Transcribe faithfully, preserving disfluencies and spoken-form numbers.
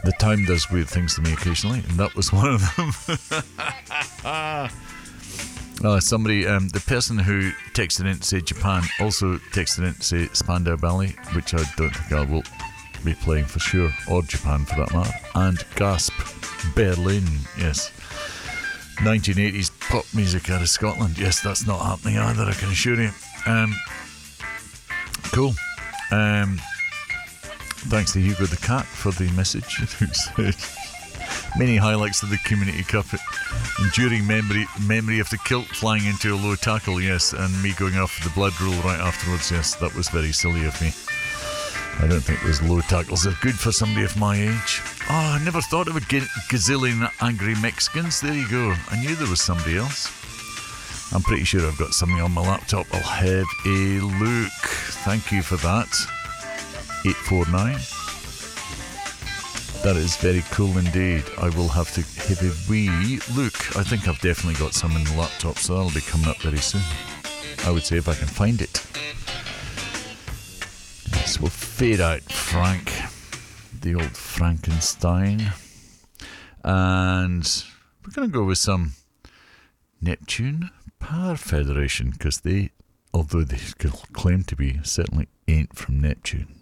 The time does weird things to me occasionally, and that was one of them. uh, somebody, um, the person who texted in to say Japan also texted in to say Spandau Ballet, which I don't think I will be playing for sure, or Japan for that matter. And Gasp, Berlin, yes. nineteen eighties pop music out of Scotland. Yes, that's not happening either, I can assure you. Um, cool. Um, thanks to Hugo the Cat for the message. Who said, many highlights of the Community Cup. Enduring memory memory of the kilt flying into a low tackle, yes, and me going off the blood rule right afterwards, yes, that was very silly of me. I don't think those low tackles are good for somebody of my age. Oh, I never thought of a g- gazillion angry Mexicans. There you go. I knew there was somebody else. I'm pretty sure I've got something on my laptop. I'll have a look. Thank you for that. eight four nine. That is very cool indeed. I will have to have a wee look. I think I've definitely got some in the laptop, so that'll be coming up very soon. I would say if I can find it. Yes, we'll fade out Frank, the old Frankenstein. And we're going to go with some Neptune Power Federation, because they, although they claim to be, certainly ain't from Neptune.